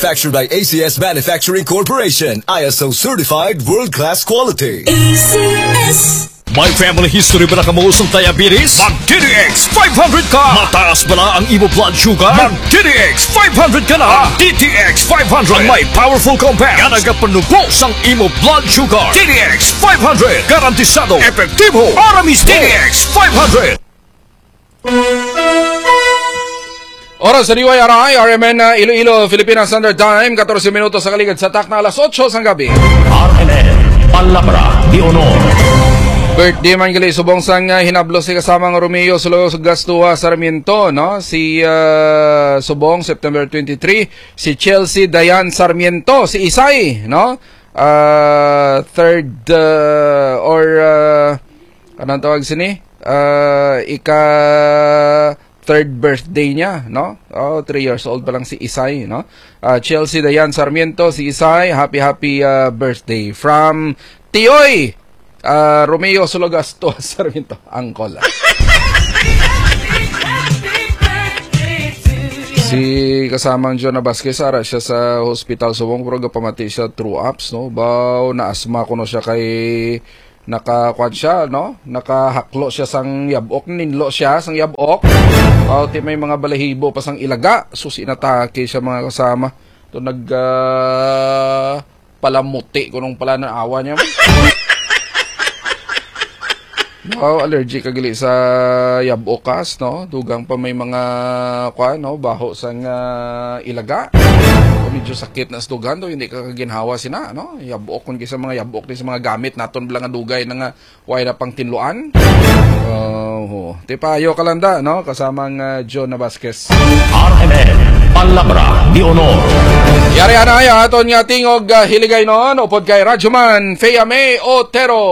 Manufactured by ACS Manufacturing Corporation. ISO certified world-class quality. ACS. May family history ba na kamuusong diabetes? Mag-DTX 500 ka! Mataas ba na ang imo blood sugar? Mag-DTX 500 ka na! DTX 500 ang may powerful compounds nga nagapanubos ang imo blood sugar. DTX 500 garantisado, epektibo, para mismo. DTX 500. Oras sa DYRI, RMN Iloilo, Philippine Standard Time, 14 minutos sa kaligid sa tak na alas 8 sa gabi. RMN, Palabra de Honor. Birthday man gali subong sang hinablo si kasamang Romeo Gastua Sarmiento, no? Si subong September 23, si Chelsea Dayan Sarmiento, si Isay, no? Third anong tawag sini? Third birthday niya, no? 3 years old pa lang si Isay, no? Chelsea Dayan Sarmiento, si Isay, happy birthday from Tioy Romeo Gastua Sarmiento, uncle. Si kasamang John Vasquez, ara siya sa hospital subong pero gapamati siya through apps, no? Baw na asma kuno siya kay nakakuan siya, no? Nakahaklo siya sang yabok, ninlo siya sang yabok. Ti may mga balahibo pa sang ilaga, susi inatake siya mga kasama. To palamuti kunong pala na awa niya. Allergic kagili sa yabokas, no? Dugang pa may mga kuan, no? Baho sang ilaga. Medyo sakit na sa dugan, hindi ka kaginhawa sina, no? Yabok kun sa mga yabok din sa mga gamit naton blang nga dugay nga way na pang tinluan. Tipayo kalanda, no? Kasamang John Vasquez. RMN, Palabra de Honor. Yari anaya aton nga tingog hiligay noon upod kay Radyoman Feyame Otero.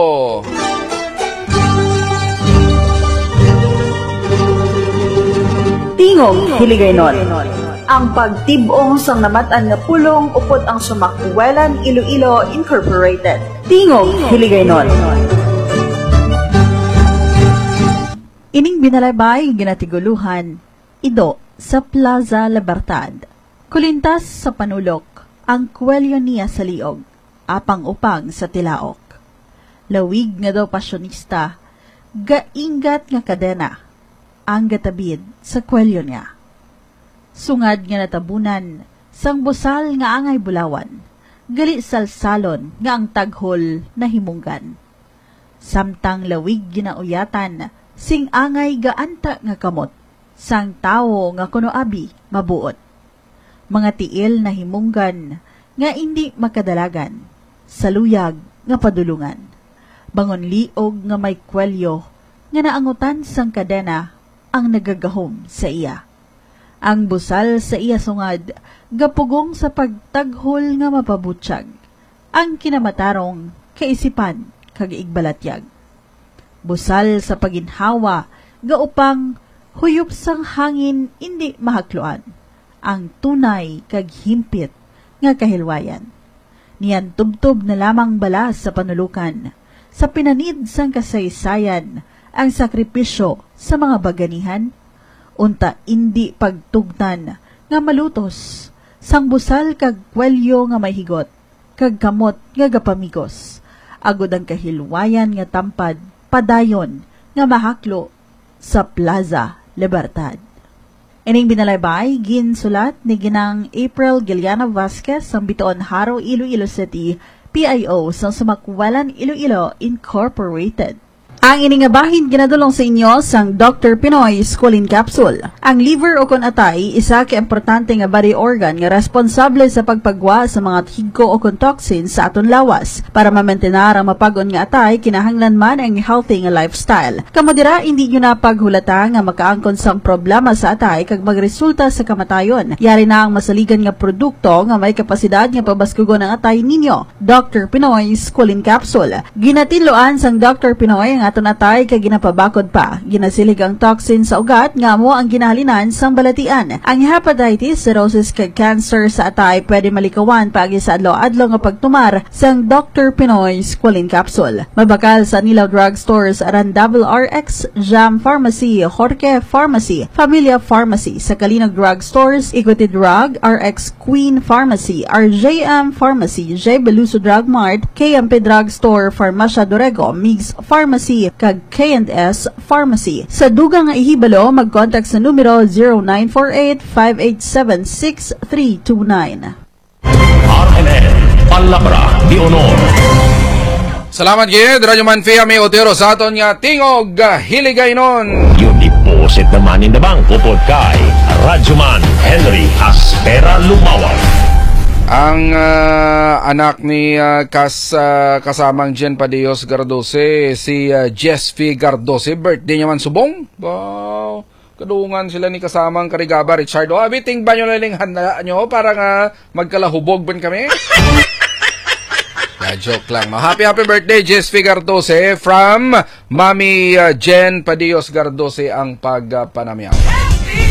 Tingog Hiligaynon. Ang pagtibong sang namatan nga pulong upod ang Sumakbuelan Iloilo Incorporated. Tingog Hiligaynon. Ining binalabay ginatiguluhan ido sa Plaza Libertad. Kulintas sa panulok ang kwelyo niya sa liog, apang upang sa tilaok. Lawig nga daw pasyonista, gaingat nga kadena ang gatabid sa kwelyo niya. Sungad nga natabunan, sang busal nga angay bulawan, gali salsalon nga ang taghol na himunggan. Samtang lawig ginauyatan, sing angay gaanta nga kamot, sang tao nga kuno abi mabuot. Mga tiil na himunggan, nga hindi makadalagan, saluyag nga padulungan. Bangon liog nga may kwelyo, nga naangutan sang kadena, ang nagagahom sa iya. Ang busal sa iya sungad, gapugong sa pagtaghol nga mapabutsyag. Ang kinamatarong, kaisipan, kag-igbalatyag. Busal sa paginhawa, gaupang huyop sang hangin hindi mahakluan. Ang tunay kag himpit nga kahilwayan. Niyan tubtob na lamang balas sa panulukan, sa pinanid sang kasaysayan, ang sakripisyo sa mga baganihan, unta indi pagtugtan nga malutos, sang busal kag kwelyo nga may higot, kag kamot nga gapamigos, agod ang kahilwayan nga tampad, padayon nga mahaklo sa Plaza Libertad. Ining binalaybay, ginsulat ni ginang April Giliana Vasquez sang Bitoon Haro, Iloilo City, PIO sang Sumakbuelan Iloilo Incorporated. Ang iningabahin ginadulong sa inyo sang Dr. Pinoy Squalene Capsule. Ang liver o kon atay, isa ka importante nga body organ nga responsable sa pagpagwa sa mga higko o kon toxins sa aton lawas. Para ma-maintenar ang mapagon nga atay, kinahanglan man ang healthy nga lifestyle. Kamodira, hindi nyo na paghulata nga makaangkon sang problema sa atay kag magresulta sa kamatayon. Yari na ang masaligan nga produkto nga may kapasidad nga pabaskugon ang atay ninyo. Dr. Pinoy Squalene Capsule. Ginatiluan sang Dr. Pinoy ang aton atay kay ginapabakod pa. Ginasilig ang toxin sa ugat nga mo ang ginahalinan sang balatian. Ang hepatitis, cirrhosis kag cancer sa atay pwede malikawan paagi sa adlaw-adlaw nga pagtumar sang Dr. Pinoy's Qualin Capsule. Mabakal sa Nilaw Drug Stores aran Double RX, Jam Pharmacy, Jorge Pharmacy, Familia Pharmacy, sa Kalinog Drug Stores, Equity Drug, RX Queen Pharmacy, RJM Pharmacy, J. Beluso Drug Mart, KMP Drug Store, Farmacia Dorego, Migs Pharmacy, kag K&S Pharmacy. Sa dugang nga ihibalo, mag-contact sa numero 0948-587-6329. RMN, Palabra di Honor. Salamat gid, Radyo Manfia may Otero sa aton nga tingog hiligay nun. Yung deposit naman in the bank upod kay Radyoman Henry Aspera Lumawag. Ang anak ni kasamang Jen Padios Gardose, si Jess V. Gardose, birthday niya man subong. Wow, kadungan sila ni kasamang Karigaba Richard. Abiting ba nyo naling handa nyo para nga magkalahubog ban kami? Joke lang. No? Happy birthday, Jess V. Gardose, from Mami Jen Padios Gardose ang pagpanamyaw.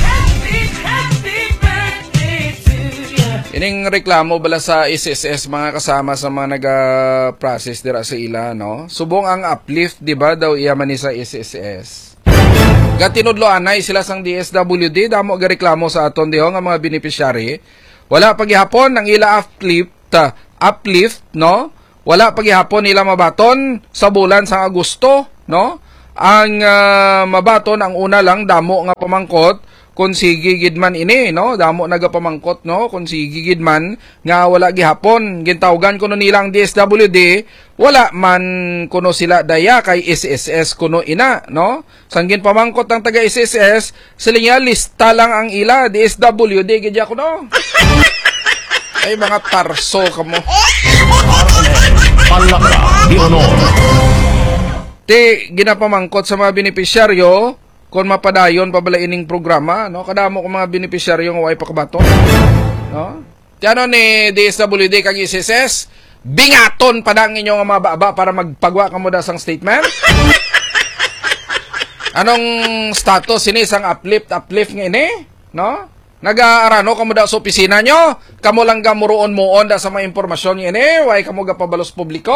Ining reklamo bala sa SSS mga kasama sa mga nag-process dira sa ila, no? Subong ang uplift, di ba, daw iyaman ni sa SSS. Gatinudlo anay sila sang DSWD, damo gareklamo sa aton diho nga mga beneficiary. Wala paghihapon ang ila uplift, no? Wala paghihapon nila mabaton sa bulan sa Agosto, no? Ang mabaton ang una lang damo nga pamangkot kung sige gidman ini, no? Damo nagapamangkot, no? Kung sige gidman nga wala gihapon. Gintawgan kuno nilang DSWD, wala man kuno sila daya kay SSS kuno ina, no? Sanggin pamangkot ng taga SSS, sila nga lista lang ang ila DSWD gidya kuno. Ay mga tarso kamo. Palabra di Honor. Ti ginapamangkot sa mga benepisyaryo kung mapadayon pabala ining programa, no? Kadamo kong mga beneficiaryo ng way pakabaton, no? Tiano ni DSWD kag SSS, bingaton pa ang inyong mga baba para magpagwa ka mo da sang statement. Anong status ini sang uplift nga ini, no? Nag-aarano kamo da sa opisina nyo, kamo lang gamuroon moon da sa mga impormasyon nga ini, way kamo gapabalos publiko.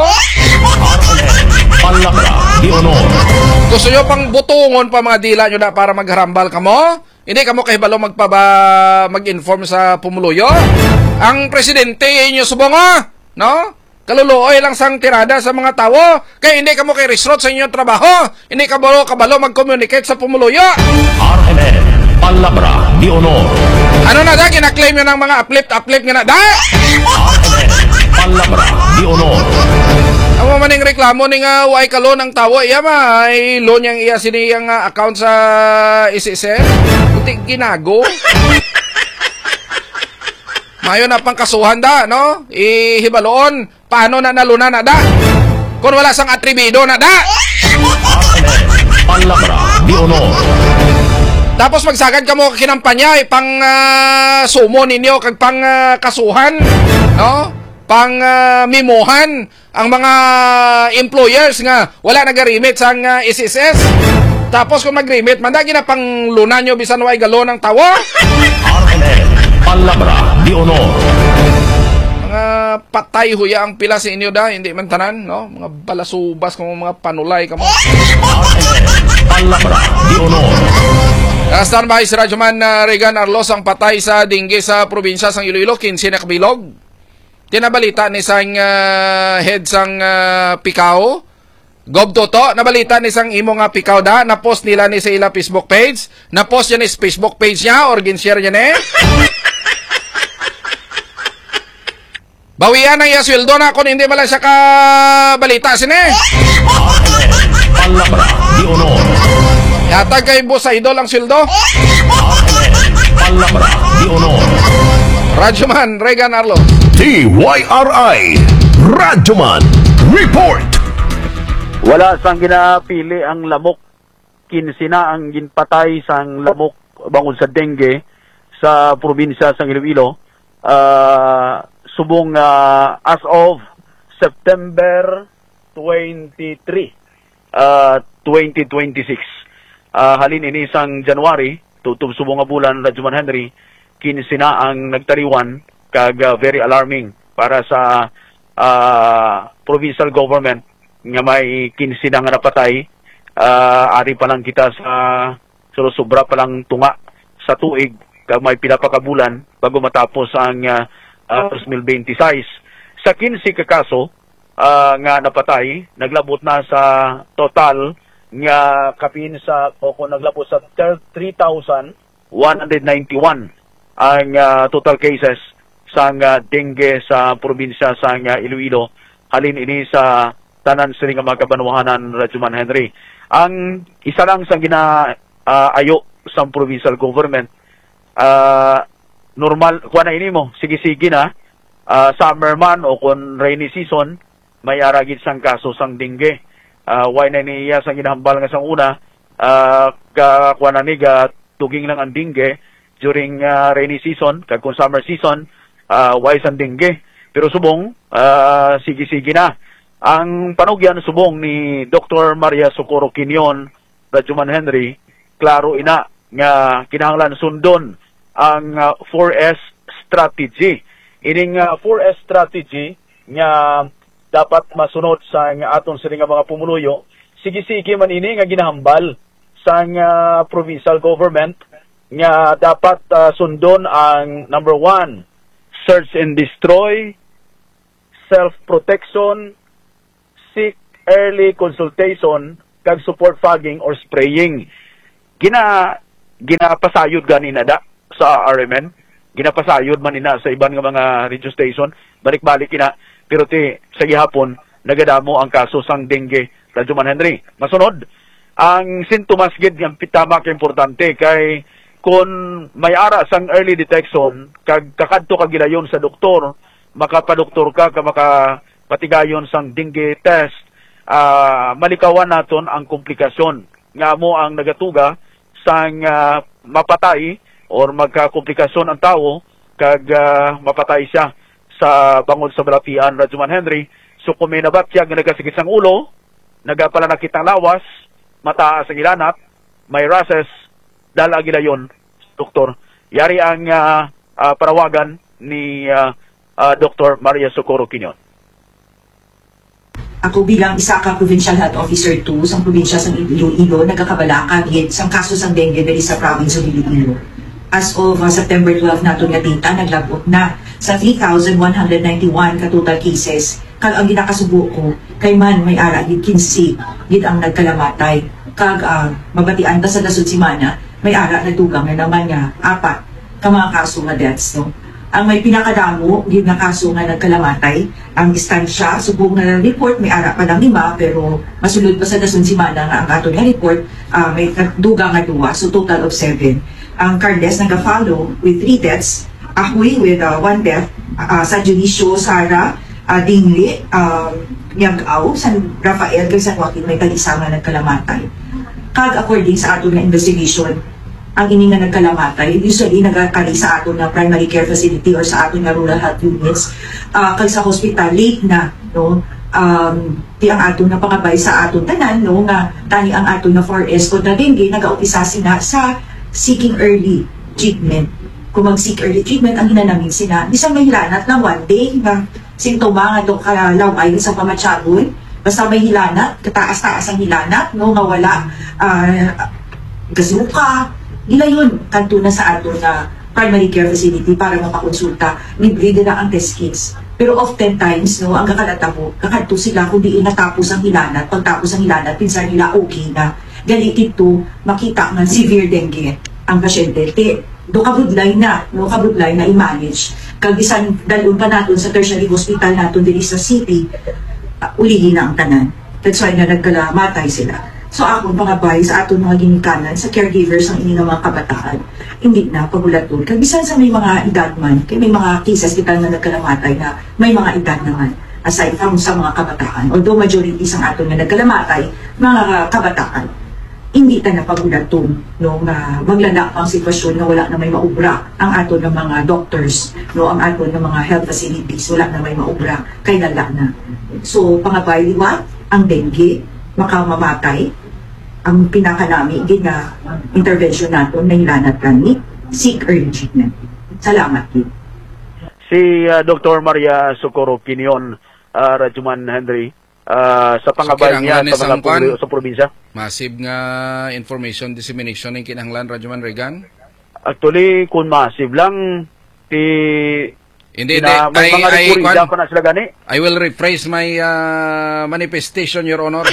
Palabra di Honor. Gusto nyo pang butungon pa mga dila nyo na para magharambal kamo? Hindi kamo kahibalo mag-inform sa pumuluyo? Ang presidente inyo subongo, no? Kaluluoy lang sang tirada sa mga tao. Kaya hindi kamo kay resort sa inyong trabaho. Hindi kabalo mag-communicate sa pumuluyo. RMN, Palabra di Honor. Ano na da? Kina-claim nyo ng mga uplift nga na da? RMN, Palabra di Honor. Ang maning reklamo ni nga way kalon ang tawo iya may loan yang iya siniyang account sa SSS. Buti ginago. Mayo na pang kasuhan da, no? Ihibaloon paano na naluna na da? Kung wala sang atribido na da. Palabra di Honor. Tapos magsagad ka mo kinampanya pang sumo ninyo kag pang kasuhan, no? Pang mimuhan ang mga employers nga wala nag-remit sang SSS. Tapos kung mag-remit, mandagi na pang luna nyo bisan way galon ng tawa. RMN, Palabra di Honor. Mga patay huya ang pila sa inyo da, hindi man tanan, no? Mga balasubas kamo, mga panulay kamo. RMN, Palabra di Honor. Standby si Radyoman Regan Arlos ang patay sa dingge sa probinsya sang Iloilo, 15 na kabilog. Tinabalita ni sang head sang Picao. Gob Toto, nabalita ni sang imo nga Picao da, na-post nila ni sa ila Facebook page. Na-post yan is Facebook page niya, or gin-share yan eh. Bawian ang iya sweldo na kung hindi mala siya kabalita sini. Palabra di Honor. Yatag kay Boss Idol ang sweldo. Palabra di Honor. Radyoman Regan Arlo. TYRI Radyoman Report. Wala sang ginapili ang lamok. 15 na ang ginpatay sang lamok bangod sa dengue sa probinsya sang Iloilo. Subong as of September 23. 2026. Halin ini sang January, tutub subo nga bulan, Rajuman Henry, 15 na ang nagtariwan, kag very alarming para sa provincial government nga may 15 na nga napatay. Ari pa lang kita sa sobra pa lang tunga sa tuig, kag may pinapakabulan bago matapos ang 2026. Sa 15 ka kaso nga napatay, naglabot na sa total nga kapin sa kung naglabot sa 3,191 ang total cases sa dengue sa probinsya sa Iloilo. Halin ini sa tanan sa nga mga kabanwahanan, Rajuman Henry. Ang isa lang sa ginaayo sa provincial government, normal, kuha na ini mo, sige-sige na, summer man o kung rainy season, may aragid sang kaso sang dengue. Why na niya sang ginahambal nga sang una, kuha na ni, tuging lang ang dengue during rainy season, kag kung summer season, why sang dengue. Pero subong, sige-sige na. Ang panugyan subong ni Dr. Maria Socorro Quinion, Rajuman Henry, klaro ina nga kinahanglan sundon ang 4S strategy. Ining 4S strategy nga dapat masunod sa aton sa mga pumuluyo. Sige-sige man ini nga ginahambal sa provincial government nga dapat sundon ang number 1, search and destroy, self-protection, seek early consultation, kag support fogging or spraying. Ginapasayod ganina da sa RMN, ginapasayod man ina sa iban nga mga radio station, balik-balik ina, pero sa gihapon nagadamo ang kaso sang dengue, Rajuman Henry. Masunod, ang sintomas gid nga pitama ka importante kay kung may ara sang early detection, kag kakadto ka gilayon sa doktor, makapadoktor ka makapatigayon sang dengue test, malikawan naton ang komplikasyon nga mo ang nagatuga sang mapatay or magkakomplikasyon ang tao kag mapatay siya sa bangod sa balapian, Rajuman Henry. So kung may nabatyag nga nagasigit sang ulo, nagapalanakit ang lawas, mataas ang ilanat, may rashes, dala gilayon, doktor. Yari ang parawagan ni Dr. Maria Socorro Quinion. Ako bilang isa ka Provincial Health Officer 2 sa probinsya sa Iloilo, nagkakabalaka gid sang kaso sang dengue diri sa province of Iloilo. As of September 12 nato nga data, naglabot na sa 3,191 ka total cases. Kag ang ginakasubo ko, kay man may ara gid 15 gid ang nagkalamatay. Kag mabatian ta sa dasod simana, may ara nagtugang na naman nga 4 ka mga kaso nga deaths, no? Ang may pinakadamo, gid na kaso nga nagkalamatay, ang istansya, subong na report, may ara pa lang 5, pero masulod pa sa dasun simana nga ang ato nga report, may dugang nga 2, so total of 7. Ang Carles nag-follow with 3 deaths, Ahoy with 1 death, San Dionisio, Sara, Dingli, Yagaw, San Rafael, kay San Joaquin, may tag-isa nga nagkalamatay. Kag according sa ato nga investigation, ang ini nga nagkalamatay, usually nagkali sa ato na primary care facility or sa ato na rural health units, kay sa hospital, late na, no? Di ang ato na pangabay sa ato tanan, no? Nga tani ang ato na 4S o na dengue, nag-aumpisa sina sa seeking early treatment. Kung mag-seek early treatment, ang ginanamin sina, isang may hilanat na 1 day, na sintoma nga itong kalaway sa pamatsyagon, basta may hilanat, kataas-taas ang hilanat, no? Nga wala, gazuka, nila yun, kanto na sa ato na primary care facility para mapakonsulta, midread na ang test kits. Pero oftentimes, no, ang kakalatapo, kakanto sila kung di natapos ang hilanat, pagtapos ang hilanat, pinsan nila okay na. Galitit to, makita ng severe dengue ang pasyente. Do kabudlay na, no, kabudlay na i-manage. Kagisan, dalun pa natin sa tertiary hospital natin din sa city, ulihin na ang tanan. That's why na nagkalamatay sila. So ako pangabay sa aton mga ginikanan sa caregivers ng ining mga kabataan, hindi na pagulaton. Kag bisan sa may mga edad man, kay may mga cases kita na nagkalamatay na may mga edad naman aside from sa mga kabataan. Although majority sa aton na nagkalamatay, mga kabataan, hindi ta na pagulaton, no, nga maglala ang sitwasyon na wala na may maubra ang aton ng mga doctors, no, ang aton ng mga health facilities, wala na may maubra, kay lala na. So pangabay, diba, ang dengue, makamamatay, ang pinakanami gid nga intervention nato na hilanat kani seek urgent. Salamat gid. Si Dr. Maria Socorro Quinion, Rajuman Henry, sa pangabay niya sa mga sa probinsya. Massive nga information dissemination ng kinahanglan, Rajuman Regan? Actually, kung massive lang, Hindi, may mga rekurida pa na sila gani. I will rephrase my manifestation, Your Honor.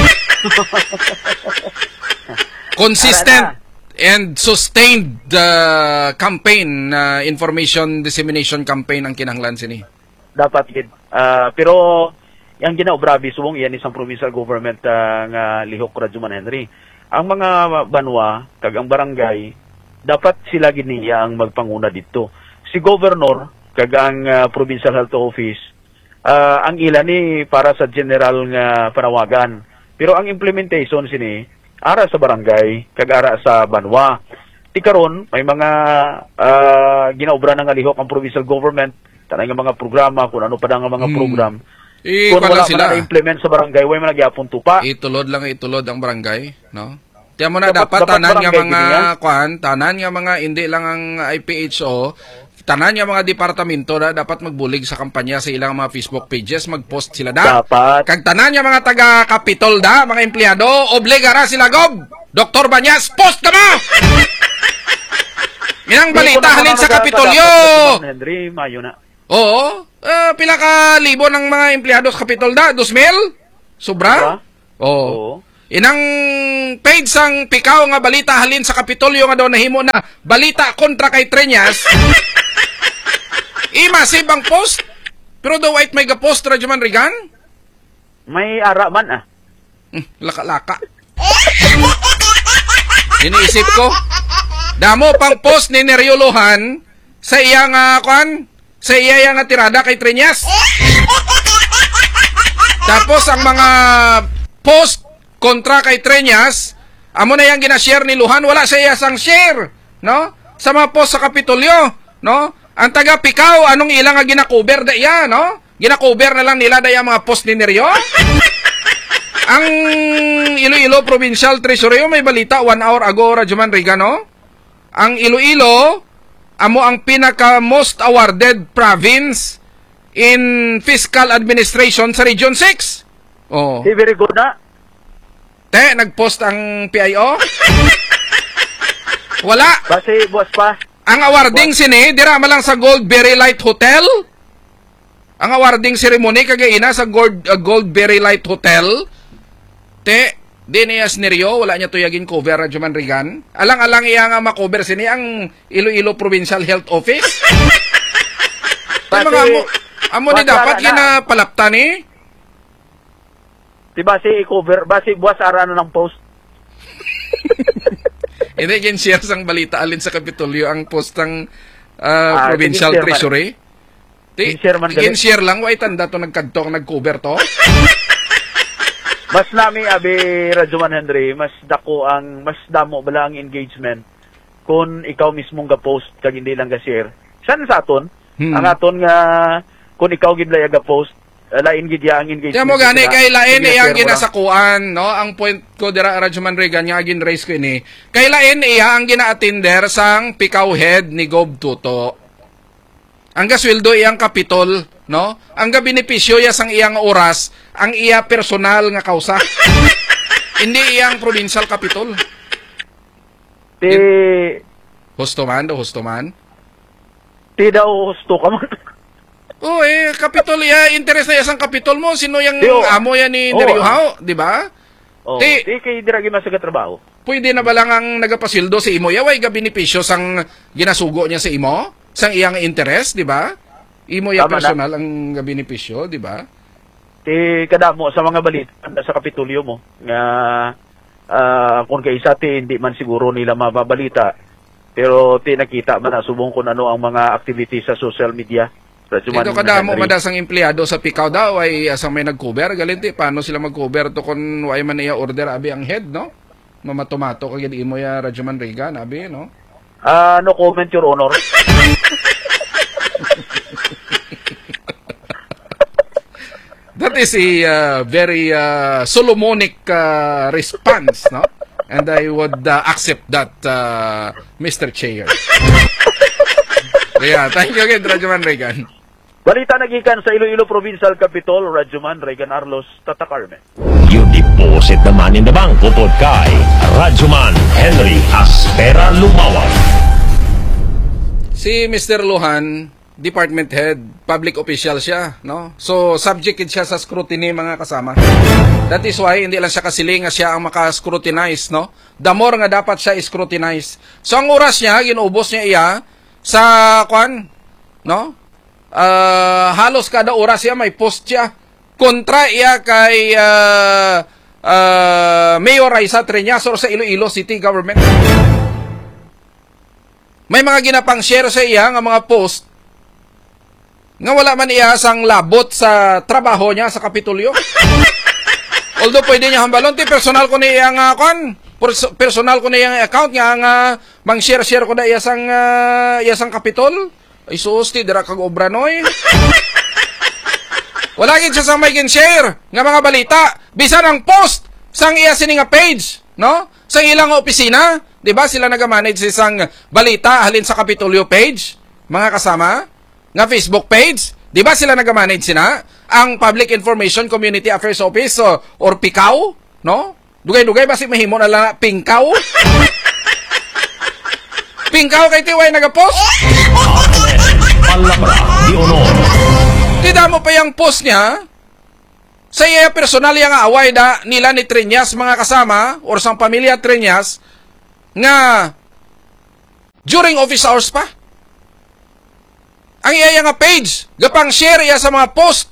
Consistent and sustained campaign, information dissemination campaign ang kinahanglan sini. Dapat gid. Pero yang ginaobrabi subong iyan isang provincial government nga lihok Rajuman Henry. Ang mga banwa kag ang barangay dapat sila gid niya ang magpanguna dito. Si governor kag ang provincial health office ang ila ni para sa general nga panawagan. Pero ang implementation sini ara sa barangay kag ara sa banwa. Ti karon may mga ginaobra na nga lihok ang provincial government tanay nga mga programa kung ano pa nga mga program. Kung wala sila implement sa barangay way man nagyapon tupa. Itulod ang barangay, no? Tiyan mo na dapat tanan nga mga tanan nga mga hindi lang ang IPHO, tanan nga mga departamento na dapat magbulig sa kampanya sa ilang mga Facebook pages, mag-post sila da. Dapat. Kag tanan nga mga taga-kapitol da, mga empleyado, obligara sila gob. Dr. Banyas, post ka mo! Minang balita halin sa Kapitolyo. Henry, mayo na. Oo. Pila ka libo ng mga empleyado sa Kapitol da? 2,000? Sobra? Oo. Inang page sang pikaw nga balita halin sa Kapitolyo nga daw nahimo na balita kontra kay Treñas. Massive ang post. Pero daw white may ga-post Rajuman Regan? May ara man Laka-laka. Iniisip ko. Damo pang post ni Neriolohan sa iyang sa iya nga tirada kay Treñas. Tapos ang mga post kontra kay Treñas, amo na yang gina-share ni Luhan, wala sa iya sang share, no? Sa mga post sa Kapitolyo, no? Ang taga Pikaw, anong ilang nga gina-cover da iya, no? Gina-cover na lang nila da mga post ni Neryo. Ang Iloilo Provincial Treasury, may balita 1 hour ago, Rajuman Regan, no? Ang Iloilo, amo ang pinaka most awarded province in fiscal administration sa Region 6. Oh. Very good na. Nagpost ang PIO? Wala. Basi boss pa. Ang awarding sini dira man lang sa Goldberry Light Hotel. Ang awarding ceremony kagaina sa Goldberry Light Hotel. Dinias Neryo, wala niya tuyagin cover Rajuman Regan. Alang-alang iya nga makover sini ang Iloilo Provincial Health Office. Mga amo ni dapat ginapalapta ni. Diba si i-cover, basi buwas ara na ng post. Hindi, gin-share sang balita alin sa Kapitolyo ang post ng Provincial Treasury. Gin-share lang, wait tanda to nagkadto, nag-cover to. Mas nami abi Rajuman Henry, mas damo bala ang engagement kung ikaw mismong ga-post kag hindi lang ga-share. San sa aton? Ang aton nga kung ikaw gid lay ga-post, lain gid ya ang engagement. Tiyan mo gani kay lain iyang ginasakuan, no? Ang point ko dira Rajuman Regan nga gin raise ko ini. Kay lain iya ang gina-attender sang Pikaw head ni Gob Tuto. Ang gasweldo iyang kapitol, no? Ang gabenepisyo ya sang iyang oras, ang iya personal nga kausa. Hindi iyang provincial kapitol. Husto man. Ti daw husto ka man. Kapitol ya, interest na isang kapitol mo, sino yung amo yan ni Neryohao, di ba? Di kay dira gyud sa trabaho. Pwede na ba lang ang nagapasildo sa imo, way gabenepisyo sang ginasugo niya sa imo? Sang iyang interest, di ba? Imo ya personal ang benepisyo, di ba? Kadamo sa mga balita sa Kapitolyo mo nga kung kaisa hindi man siguro nila mababalita, pero nakita man na subong kung ano ang mga activities sa social media. Ito kadamo madasang empleyado sa Pikaw daw ay asang may nag-cover galinti paano sila mag-cover to kung way man iya order abi ang head, no? Mamatomato kagid imo ya Rajuman Regan abi, no? No comment, Your Honor. That is a very Solomonic response, no? And I would accept that, Mr. Chair. Yeah, thank you again, Radyoman Regan. Balita nagikan sa Iloilo Provincial Capital, Radyoman Regan Arlos, Tata Carmen. You deposit the money in the bank. Upod kay Radyoman Henry Aspera Lumawag. Si Mr. Luhan, department head, public official siya, no? So, subjected siya sa scrutiny, mga kasama. That is why, hindi lang siya kasiling nga siya ang maka-scrutinize, no? The more nga dapat siya scrutinize. So, ang oras niya, ginubos niya iya sa, no? Halos kada oras siya, may post siya. Kontra iya kay Mayor Raisa Treñasor sa Iloilo City Government. May mga ginapang share sa iya nga mga post nga wala man iya sang labot sa trabaho niya sa Kapitolyo. Although pwede niya hambalon, personal ko niya nga personal ko niya account nga mang-share ko na iya sang Kapitol. Ay sus, ti dira kag obra noy. Wala gid siya sa may share nga mga balita, bisan ang post sang iya sini nga page, no? Sa ilang opisina, di ba sila nag-manage sa isang balita halin sa Kapitolyo page, mga kasama, nga Facebook page, di ba sila nag-manage sina? Ang Public Information Community Affairs Office or PICAO, no? Dugay-dugay basi mahimo na lang PINCAO. PINCAO kay tiway nag-post. Palabra di honor. Tida mo pa yung post niya sa iya personal yang away da nila ni Treñas, mga kasama, or sang pamilya Treñas, nga during office hours pa. Ang iya nga page, gapang share iya sa mga post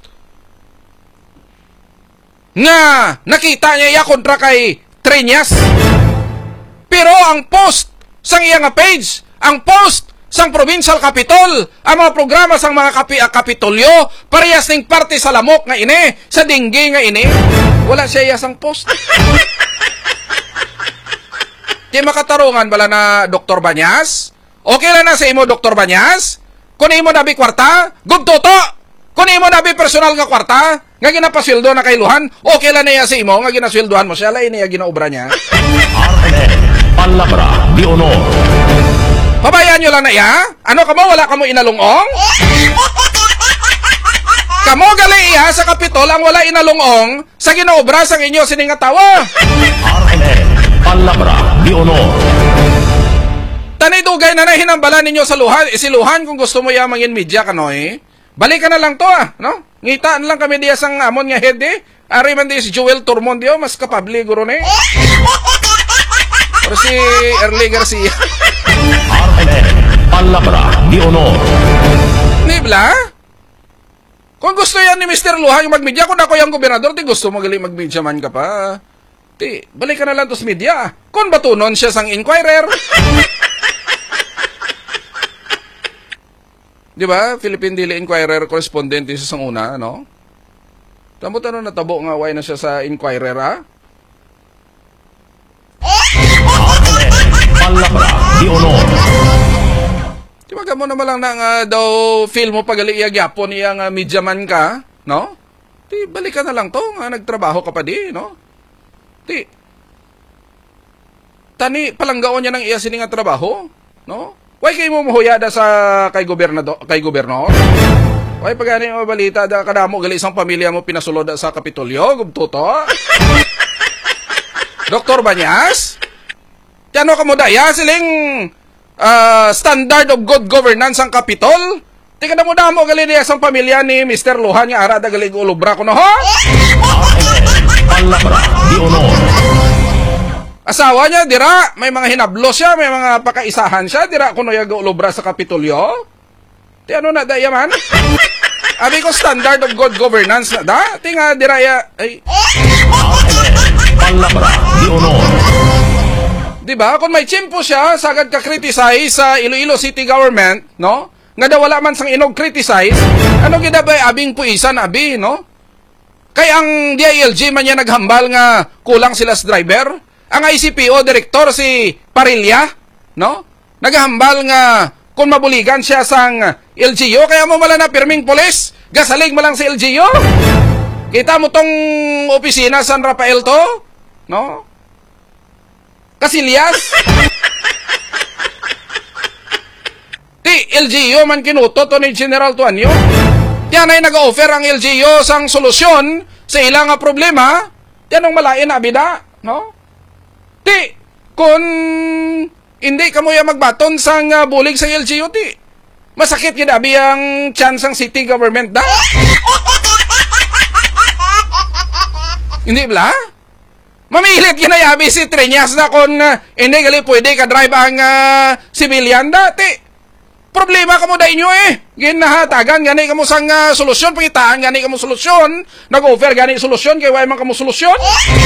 nga nakita niya iya kontra kay Treñas. Pero ang post sang iya nga page, ang post sang provincial capital, ang mga programa sang mga kapitolyo, parehas ning parte sa lamok nga ini, sa dinggi nga ini, wala siya iya sang post. Di makatarungan bala na Dr. Banyas? Okay lang na sa imo, Dr. Banyas? Kung imo nabi kwarta, gugtuto! Kung imo nabi personal nga kwarta, nga ginapasweldo na kay Luhan, okay lang na iya sa imo, nga ginasweldohan mo siya, lain niya ginaobra niya. RNN, Palabra di honor. Pabayaan nyo lang na iya? Ano kamo, wala kamo inalungong? Kamo gali iya sa Kapitol ang wala inalungong sa ginaobra sang inyo siningatawa. RNN, Palabra di honor. Tanay dugay na hinambalan ninyo sa Luhan. Si Luhan, kung gusto mo ya mangin media kanoy, balik ka na lang to no? Ngita na lang kami diya sang amon nga head Ari man di si Joel Turmondio, mas kapabli guro ni. Or si Erly Garcia. RNN, Palabra di honor. Nibla? Kung gusto yan ni Mr. Luhan yung magmedia, kung ako yung gobernador, di gusto magaling magmedia man ka pa. Ti, balik ka na lang to sa media. Kung batunon siya sang Inquirer. Di ba? Philippine Daily Inquirer correspondent siya sang una, no? Tamo tanong natabo nga why na siya sa Inquirer, ha? Palabra di honor. Di ba mo naman lang na daw feel mo pagali iya gyapon iya nga media man ka, no? Di balik ka na lang to nga nagtrabaho ka pa di, no? Di tani palanggaon niya ng iya sini nga trabaho, no? Why kay mo muhuyada sa kay gobernador, kay gobernador? Why pagani mo balita da kadamo gali isang pamilya mo pinasulod sa Kapitolyo, gubtuto? Dr. Banyas? Tiano ka mo daya siling standard of good governance ang Kapitol? Tika na mo damo gali niya isang pamilya ni Mr. Luhan nga ara da gali ulubra ko no ho? Palabra di honor. Asawa niya, dira, may mga hinablo siya, may mga pakaisahan siya, dira kuno yaga ulubra sa Kapitolyo. Ti ano na daya man? Abi ko standard of good governance na da? Ti nga dira ya, ay. Palabra di honor. Diba? Kung may tsimpo siya, sagad ka criticize sa Iloilo City Government, no? Nga daw wala man sang inog criticize, ano gidabay abing puisan, abi, no? Kay ang DILG man niya naghambal nga kulang sila sa driver. Ang ICPO director si Parilla, no? Naghambal nga kung mabuligan siya sang LGU, kaya mo mala na pirming polis, gasalig mo lang si LGU. Kita mo tong opisina San Rafael to, no? Kasilyas. Ti LGU man kinuto to ni General Tuanyo. Yan ay nag-offer ang LGU sang solusyon sa ilang problema. Yan ang malain na bida, no? Ti kung hindi ka mo ya magbaton sang bulig sa LGU, ti masakit yun abi ang chance ang city government da. Hindi ba? Mamilit yun ay abi si Triñas na kung hindi gali pwede ka drive ang civilian dati. Problema ka mo da inyo Ginahatagan gani ka mo sang solusyon, pangitaan gani ka mo solusyon, nag-offer gani solusyon, kaya wala man ka mo solusyon.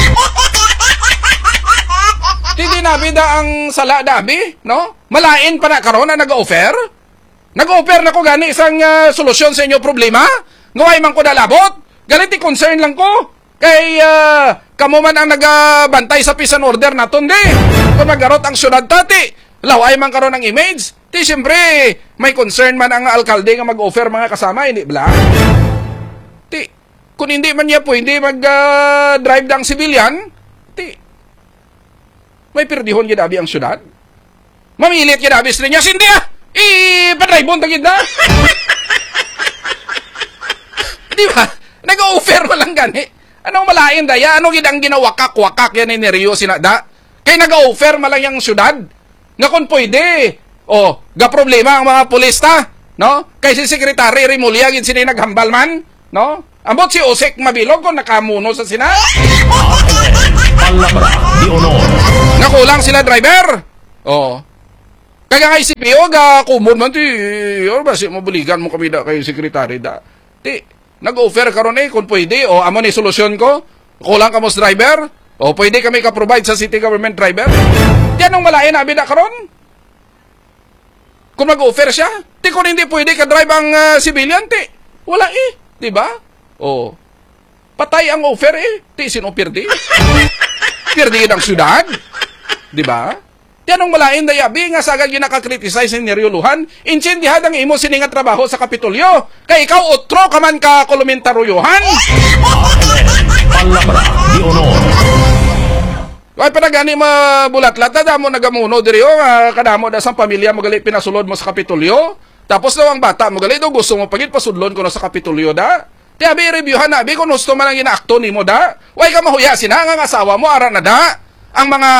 Hindi nabi da ang sala dabi, no? Malain pa na karon na nag-offer. Nag-offer na ko gani isang solusyon sa inyo problema. Ngaway man ko dalabot. Ganiti concern lang ko. Kay kamo man ang nagabantay sa peace and order naton di. Kung nagarot ang syudad tati. Laway man karon ang image. Ti siyempre, may concern man ang alkalde nga mag-offer mga kasama, hindi ba? Ti, kung hindi man niya po, hindi mag-drive ng civilian, ti, may perdihon yun abi ang syudad. Mamilit yun abi sa niya, hindi pa-drive mo tagid na. Di ba? Nag-offer mo lang gani. Anong malain daya? Ano ang ginawakak-wakak yan ni Rio sinada? Kaya nag-offer malang yung syudad. Nga kung pwede, ga problema ang mga pulista, no? Kay si Secretary Remulla, gin sila naghambal man, no? Ambot si Osek Mabilog kung nakamuno sa sina. Palabra di honor. Nakulang sila driver. Kaya nga ICPO, kumon man, basi mabuligan mo kami da kay Secretary da. Ti, nag-offer karon kung pwede, amo ni solusyon ko, kulang ka mo sa driver, pwede kami ka-provide sa city government driver. Yan ang malain na abida karon. Kung mag-offer siya, ti kung hindi pwede ka-drive ang civilian, ti, wala di ba? Patay ang offer ti sino pirdi? Pirdi ang syudad, di ba? Yan ang malain na yabi, nga sagad yung nakakriticize ni Rio Luhan, insindihan ang imo siningat trabaho sa Kapitolyo, kay ikaw otro ka man ka kolomentaryohan. Palabra di honor. Ay panagani mabulatlat na damo nagamuno diri kadamo da sang pamilya mo gali pinasulod mo sa Kapitolyo. Tapos daw ang bata mo gali do gusto mo pagit pasudlon ko na sa Kapitolyo da. Ti abi reviewhan na abi kung gusto man ang inaakto nimo da. Way ka mahuya sina nga asawa mo ara na da. Ang mga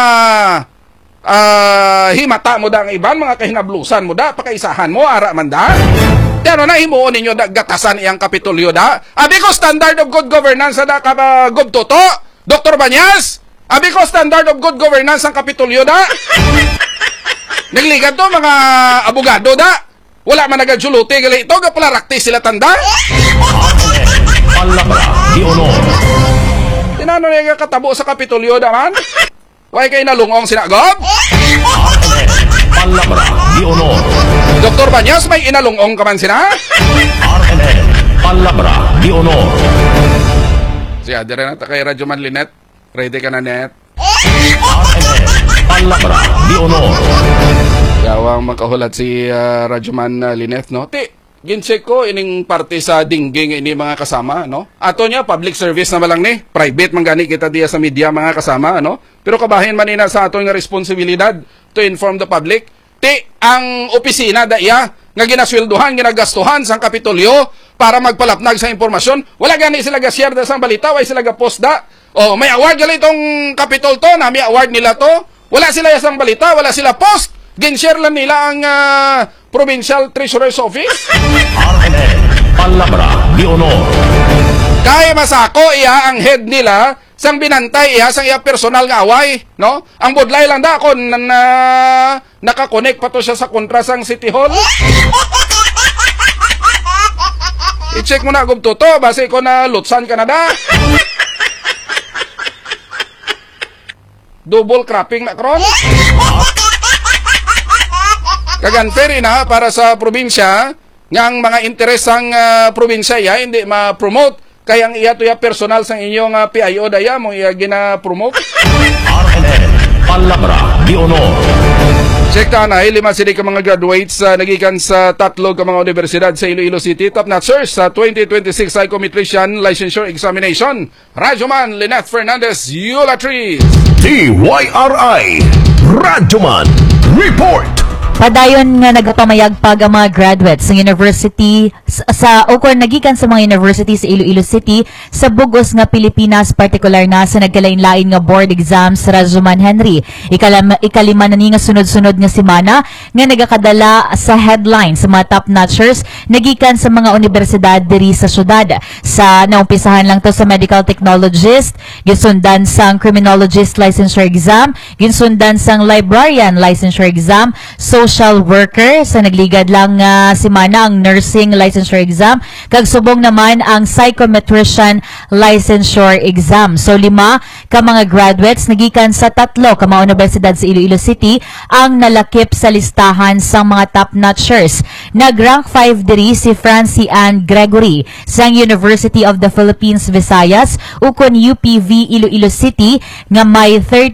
himata mo da ang iban mga kahinablusan mo da pakaisahan mo ara man da. Ti ano na himuon ninyo da gatasan iyang Kapitolyo da. Abi ko standard of good governance da ka gubtoto. Dr. Banyas, abi ko standard of good governance ang Kapitolyo da. Nagligan to mga abogado da. Wala man nagajuluti gali ito gapalarakti sila tanda. Palabra di honor. Tinano nga katabo sa Kapitolyo da man. Way kay nalungong sinagob. Palabra di honor. Dr. Banyas, may inalungong ka man sina? RNN. Palabra di honor. Siya dire na ta kay Radyo Man Linet. Ready ka na net? Palabra di honor. Yawang makahulat si Radyoman Linet, no? Ti, gincheck ko ining parte sa dingging ini mga kasama, no? Ato niya, public service na malang ni. Private man gani kita diya sa media mga kasama, no? Pero kabahin man ina sa ato nga responsibilidad to inform the public. Ti, ang opisina da iya, nga ginasweldohan, ginagastuhan sa Kapitolyo para magpalapnag sa impormasyon. Wala gani sila ga-share da sa balita, way sila ga-post da. May award gali itong Capitol to, may award nila to. Wala sila isang balita, wala sila post. Gin-share lang nila ang Provincial Treasurer's Office. RNN. Palabra di honor. Kaya masako iya ang head nila sang binantay iya sang iya personal nga away, no? Ang budlay lang da kon naka-connect pa to siya sa kontra sang City Hall. I-check mo na gubto to, base ko na lutsan ka na da. Double cropping na karon. Kaganferi na para sa probinsya ngang mga interes sang probinsya ya hindi ma-promote kaya ang iya to ya personal sang inyong PIO daya mo iya gina-promote. RNN. Palabra di honor. Check ta na 5 sila ka mga graduates nagikan sa 3 ka mga universidad sa Iloilo City top notchers sa 2026 Psychometrician Licensure Examination. Radyoman Lynette Fernandez, Yulatris. DYRI Radyoman Report. Padayon nga nagapamayag pag ang mga graduates ng university o kung nagikan sa mga university sa Iloilo City sa bugos nga Pilipinas, partikular na sa nagkalain-lain nga board exams sa Rajuman Henry. Ikalima na ni nga sunod-sunod nga semana nga nagakadala sa headline sa mga top-notchers nagikan sa mga universidad diri sa syudad. Sa naumpisahan lang to sa medical technologist, gisundan sang criminologist licensure exam, gisundan sang librarian licensure exam, social worker sa nagligad lang semana ang nursing licensure exam, kag subong naman ang psychometrician licensure exam. So 5 ka mga graduates nagikan sa 3 ka mga universidad sa Iloilo City ang nalakip sa listahan sa mga top-notchers. Nag-rank 5 diri si Francie Ann Gregory sa University of the Philippines Visayas ukon UPV Iloilo City nga may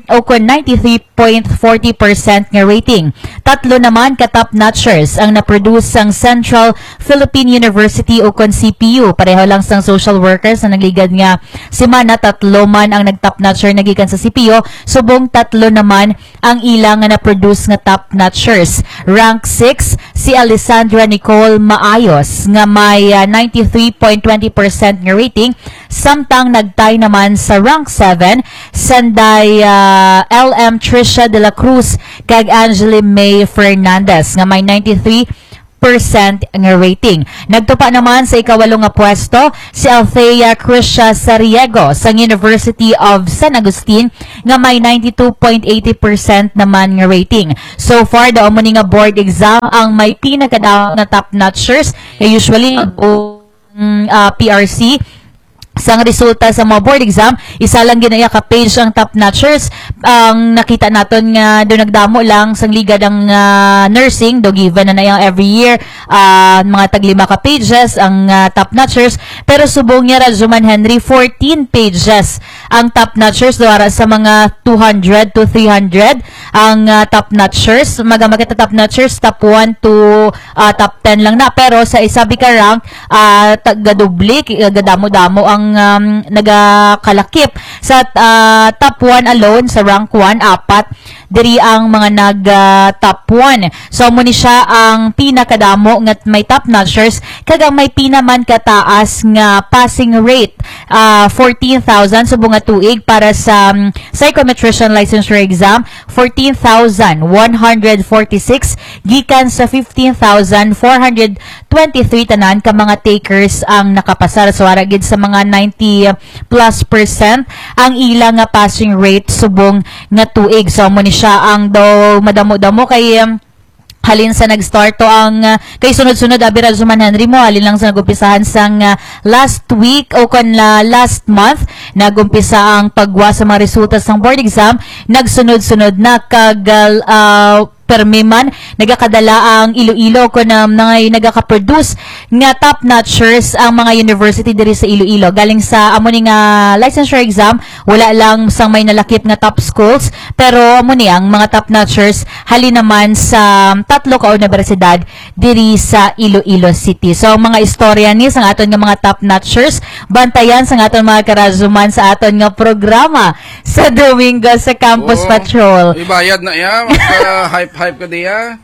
93.40% nga rating. 3 naman ka top-notchers ang na-produce sang Central Philippine University o kon CPU. Pareho lang sang social workers na nagligad nga semana, 3 man ang nag-top-notcher nagikan sa CPU, subong 3 naman ang ilang nga na-produce nga top-notchers. Rank 6 si Alessandra Nicole Maayos nga may 93.20% nga rating, samtang nagtay naman sa rank 7 sanday LM Tricia de la Cruz kag Angeli May Fernandez nga may 93% nga rating. Nagtupa naman sa ikawalong nga pwesto si Althea Crisha Sariego sa University of San Agustin nga may 92.80% naman nga rating. So far, daw mo nga board exam ang may pinakadaw na top-notchers, usually PRC. Sang resulta sa mga board exam, isa lang ginaya ka page ang top-notchers. Ang nakita naton nga do nagdamo lang sang liga ng nursing, do given na yung every year mga tag-5 ka pages ang top-notchers. Pero subong niya Rajuman Henry 14 pages ang top-notchers, doara sa mga 200 to 300 ang top-notchers. Magamakita top-notchers top 1 to top 10 lang na, pero sa isabi ka rank gadubli, gadamo-damo ang nagakalakip sa top 1 alone sa rank 1, 4 diri ang mga nag top 1. So mo ni siya ang pinakadamo nga may top notchers kag ang may pinaman kataas nga passing rate 14,000 subong nga tuig para sa psychometrician licensure exam, 14,146 gikan sa 15,423 tanan ka mga takers ang nakapasar. So ara gid sa mga 90+% ang ilang nga passing rate subong nga tuig. So mo ni siya ang daw madamo-damo kay halin sa nag-start to ang kay sunod-sunod abi Rajuman Henry mo halin lang sa nagumpisahan sang last week o kon last month nagumpisa ang pagwa sa mga resulta sang board exam, nagsunod-sunod na kag permiman nagakadala ang Iloilo ko na nagaka-produce nga top-notchers ang mga university diri sa Iloilo. Galing sa amo ni nga licensure exam, wala lang sang may nalakip nga top schools, pero amo ni ang mga top-notchers halin naman sa 3 ka universidad diri sa Iloilo City. So mga istorya ni sa aton nga mga top-notchers, bantayan sa aton mga karazuman sa aton nga programa sa Domingo sa Campus Patrol. Ibayad na ya, hype ka diya.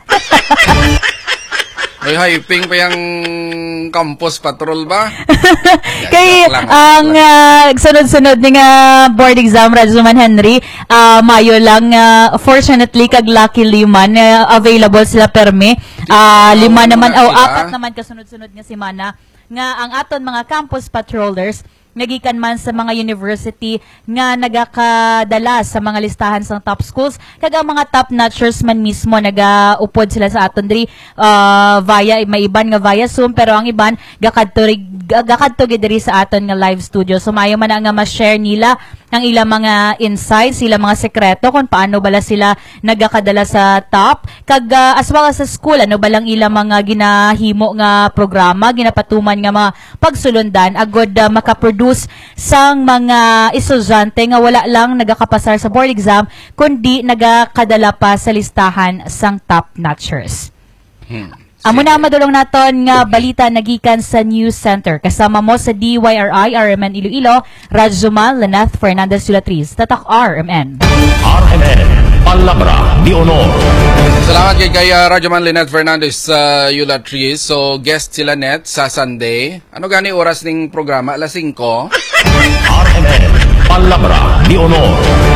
May hyping pa yung Campus Patrol ba? Kay ang sunod-sunod ni nga board exam Rajuman Henry, Mayo lang, fortunately kag luckily man available sila permi. 5 naman o 4 naman kasunod-sunod nga semana nga ang aton mga campus patrollers nagikan man sa mga university nga nagakadala sa mga listahan sa top schools, kag ang mga top notchers man mismo nagaupod sila sa aton diri via may iban nga via Zoom, pero ang iban gakadto diri sa aton nga live studio. So maayo man nga ma-share nila ang ilang mga insights, ilang mga sekreto kung paano bala sila nagakadala sa top, kag as well as sa school ano balang ilang mga ginahimo nga programa, ginapatuman nga mga pagsulundan agod makaproduce sang mga estudyante nga wala lang nagakapasar sa board exam kundi nagakadala pa sa listahan sang top notchers. Amo na madulong naton nga balita nagikan sa News Center. Kasama mo sa DYRI RMN Iloilo, Rajuman Lyneth Fernandez Sulatriz, Tatak RMN. RMN Palabra de Honor. Salamat kay Radyoman Lynette Fernandez sa Yula Trees. So, guest sila net sa Sunday. Ano gani oras ning programa? Alas 5. RMN Palabra de Honor.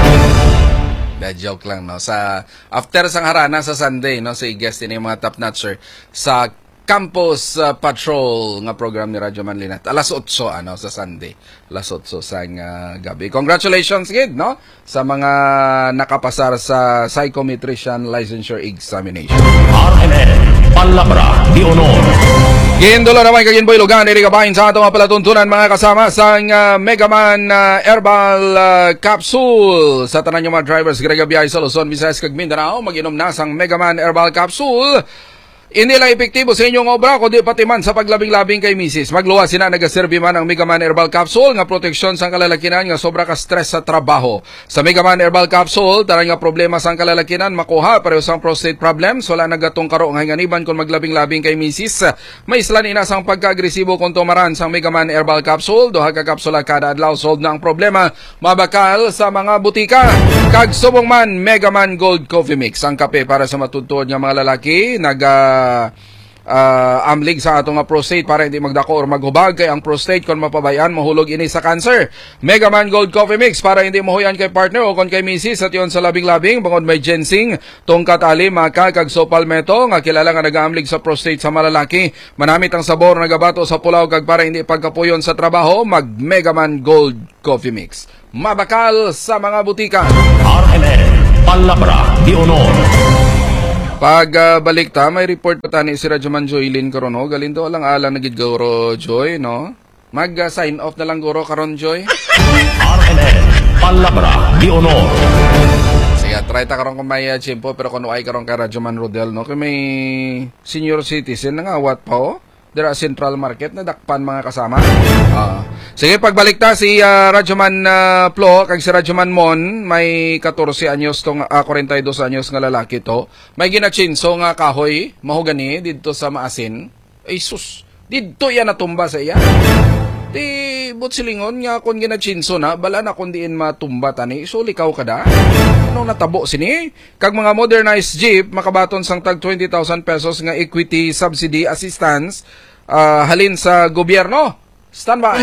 Joke lang, no? After sang harana sa Sunday, no? Si guest din yung mga top notcher sa Campus Patrol nga program ni Radyoman Lynette. Alas 8 sa Sunday. Alas 8 sang gabi. Congratulations kid, no? Sa mga nakapasar sa psychometrician licensure examination. RMN Palabra de Honor. Gindulo naman kaginboy lugan diri kabahin sa atong palatuntunan mga kasama sa Megaman Herbal Capsule. Sa tanan mga drivers gregabiyay sa Luzon, Visayas kag Mindanao, mag-inom na sang Megaman Herbal Capsule. Hindi lang epektibo sa inyong obra, kundi pati man sa paglabing-labing kay misis. Magluwas sina nagaserbi man ang Megaman Herbal Capsule nga proteksyon sang kalalakinan nga sobra ka stress sa trabaho. Sa Megaman Herbal Capsule, taran nga problema sang kalalakinan makuha pareho sang prostate problems, wala nagatong karo nga hinganiban kung maglabing-labing kay misis. May islan ina sang pagka-agresibo kung tumaran sang Megaman Herbal Capsule, duha ka kapsula kada adlaw, solve na ang problema. Mabakal sa mga butika. Kag subong man Megaman Gold Coffee Mix, ang kape para sa matutuod nga mga lalaki amlig sa atong prostate para hindi magdako or maghubag kay ang prostate kon mapabayan mahulog ini sa cancer. Megaman Gold Coffee Mix para hindi mahuyan kay partner o kon kay misis at yon sa labing-labing bangod may ginseng, tungkat ali, maka kag sopalmeto nga kilala nga nagaamlig sa prostate sa malalaki. Manamit ang sabor nagabato sa pulaw kag para hindi pagkapuyon sa trabaho, mag Megaman Gold Coffee Mix. Mabakal sa mga butika. RMN Palabra de Honor. Pag balik ta, may report pa tani si Radyoman Joylin karon, no? Galing daw lang alang nagid guro Joy, no? Mag-sign off na lang guro karon Joy. RMN Palabra de Honor. Sige, try ta karon kung may tiyempo, pero kung ay karon kay Radyoman Rodel, no? Kung may senior citizen na nga, what pa, oh? Dira Central Market na dakpan mga kasama. Sige, pagbalik ta si Radyoman Plo kag si Radyoman Mon, may 14 anyos tong 42 anyos nga lalaki to. May ginachinso nga kahoy mahugani didto sa Maasin. Ay sus, didto yan natumba sa iya. Di butsilingon nga kon ginachinso na bala na kun diin matumba tani. So likaw kada. Ano natabo sini? Kag mga modernized jeep makabaton sang tag 20,000 pesos nga equity subsidy assistance halin sa gobyerno. Stand by.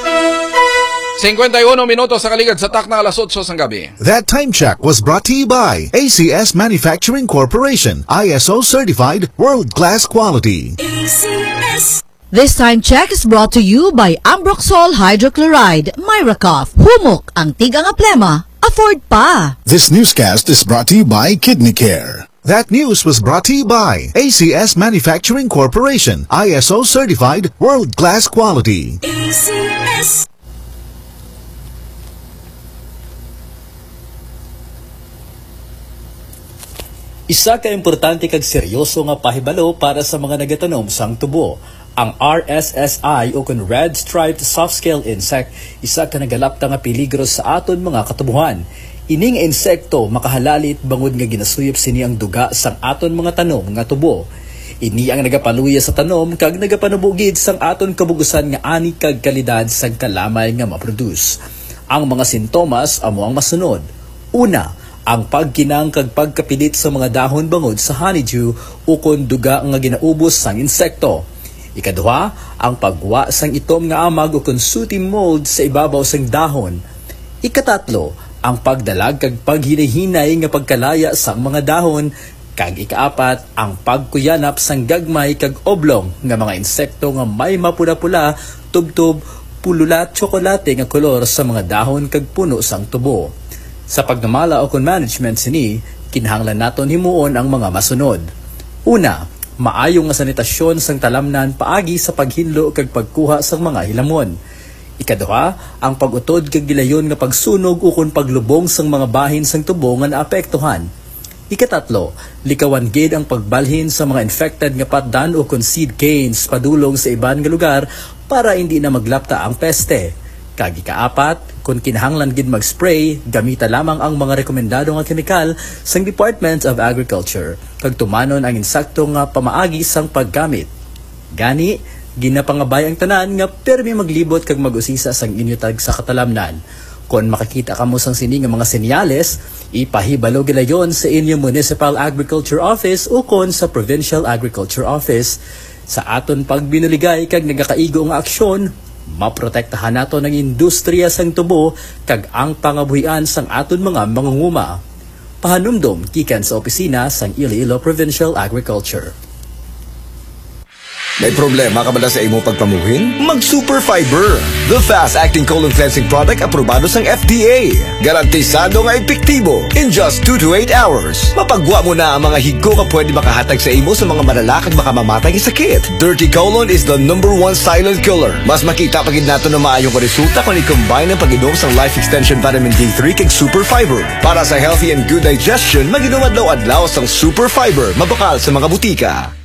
51 minutos sa kaligad sa tak na alas 8 sang gabi. That time check was brought to you by ACS Manufacturing Corporation, ISO certified, world-class quality. ACS. This time check is brought to you by Ambroxol Hydrochloride, Myracoff, Humok, ang tigang aplema, afford pa. This newscast is brought to you by Kidney Care. That news was brought to you by ACS Manufacturing Corporation, ISO certified, world-class quality. ACS. Isa ka importante kag seryoso nga pahibalo para sa mga nagatanom sang tubo. Ang RSSI o kun Red Striped Soft-Scale Insect, isa ka nagalapta nga peligro sa aton mga katubuhan. Ining insekto makahalalit bangod nga ginasuyop sini ang duga sang aton mga tanom nga tubo. Ini ang nagapaluya sa tanom kag nagapanubugid sang aton kabugusan nga ani kag kalidad sang kalamay nga maproduce. Ang mga sintomas amo ang masunod. Una, ang pagkinang kag pagkapilit sa mga dahon bangod sa honeydew o kun duga nga ginaubos sang insekto. Ikaduha, ang pagwa sang itom nga amag o kun sooty mold sa ibabaw sang dahon. Ikatatlo, ang pagdalag kag paghinahinay nga pagkalaya sang mga dahon. Kag ikaapat, ang pagkuyanap sang gagmay kag oblong nga mga insekto nga may mapula-pula, tubtob, pulula, tsokolate nga kolor sa mga dahon kag puno sang tubo. Sa paggamala o kun management sini, kinahanglan naton himuon ang mga masunod. Una, maayo nga sanitasyon sang talamnan paagi sa paghinlo kag pagkuha sang mga hilamon. Ikaduha, ang pag-utod kag gilayon nga pagsunog o kun paglubong sang mga bahin sang tubo nga naapektuhan. Ikatatlo, likawan gid ang pagbalhin sa mga infected nga patdan o kun seed canes padulong sa iban nga lugar para hindi na maglapta ang peste. Kag ikaapat, kung kinahanglan gid mag-spray, gamita lamang ang mga rekomendado nga kemikal sang Department of Agriculture kag tumanon ang insekto nga pamaagi sang paggamit. Gani, ginapangabay ang tanan nga permi maglibot kag mag-usisa sang inyo tag sa katalamnan. Kung makikita ka mo sang sini nga mga senyales, ipahibalo gila yon sa inyong Municipal Agriculture Office o kon sa Provincial Agriculture Office. Sa aton pagbinuligay kag nagakaigo nga aksyon, maprotektahan nato ng industriya sang tubo kag ang pangabuhian sang aton mga mangunguma. Pahanumdom gikan sa opisina sang Iloilo Provincial Agriculture. May problema ka ba na sa imo pagpamuhin? Mag-Super Fiber, the fast-acting colon cleansing product aprobado sang FDA. Garantisado nga epektibo in just 2 to 8 hours. Mapagwa mo na ang mga higko ka pwede makahatag sa imo sa mga malalakad makamamatay ng sakit. Dirty colon is the #1 silent killer. Mas makita pagid nato na maayong resulta kung i-combine ang pag-inom sa Life Extension Vitamin D3 kag Super Fiber. Para sa healthy and good digestion, mag-inom adlaw-adlaw sang Super Fiber, mabakal sa mga butika.